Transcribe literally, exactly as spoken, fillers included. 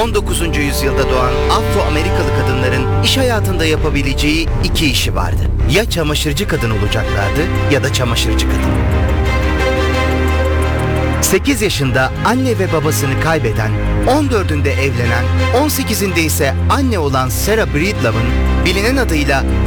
on dokuzuncu yüzyılda doğan Afro-Amerikalı kadınların iş hayatında yapabileceği iki işi vardı. Ya çamaşırcı kadın olacaklardı ya da çamaşırcı kadın. sekiz yaşında anne ve babasını kaybeden, on dördünde evlenen, on sekizinde ise anne olan Sarah Breedlove'ın bilinen adıyla